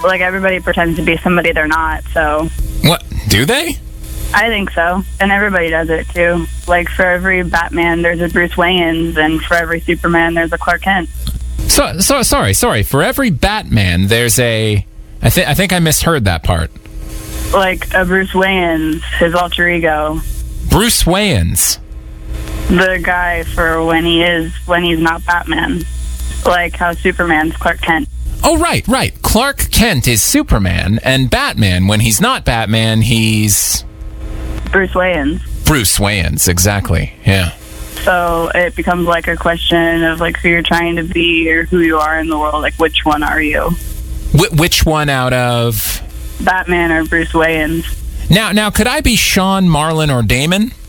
Like, everybody pretends to be somebody they're not, so... What? Do they? I think so. And everybody does it, too. Like, for every Batman, there's a Bruce Wayne, and for every Superman, there's a Clark Kent. Sorry. For every Batman, there's a... I think I misheard that part. Like, a Bruce Wayne, his alter ego. Bruce Wayans. The guy for when he's not Batman. Like how Superman's Clark Kent. Oh, right. Clark Kent is Superman, and Batman, when he's not Batman, he's... Bruce Wayne. Bruce Wayans, exactly, yeah. So it becomes like a question of like who you're trying to be or who you are in the world. Like, which one are you? Which one out of... Batman or Bruce Wayne? Now, could I be Sean, Marlon, or Damon?